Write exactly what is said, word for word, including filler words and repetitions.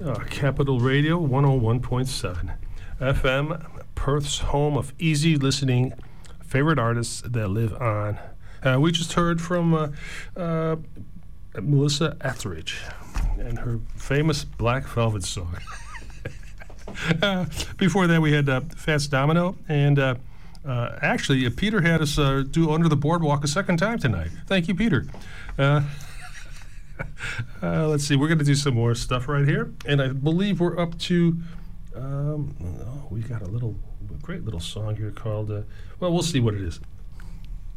Uh, Capital Radio one oh one point seven F M, Perth's home of easy listening, favorite artists that live on. Uh, we just heard from uh, uh, Melissa Etheridge and her famous Black Velvet song. uh, before that, we had uh, Fats Domino, and uh, uh, actually, uh, Peter had us uh, do Under the Boardwalk a second time tonight. Thank you, Peter. Uh, uh, let's see, we're going to do some more stuff right here, and I believe we're up to. Um, oh, we got a little, a great little song here called. Uh, well, we'll see what it is.